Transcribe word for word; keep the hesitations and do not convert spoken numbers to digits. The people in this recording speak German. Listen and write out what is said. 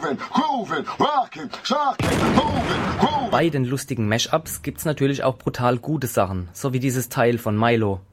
moving, grooving, rocking, shocking, moving, grooving. Bei den lustigen Mashups gibt's natürlich auch brutal gute Sachen, so wie dieses Teil von Milo.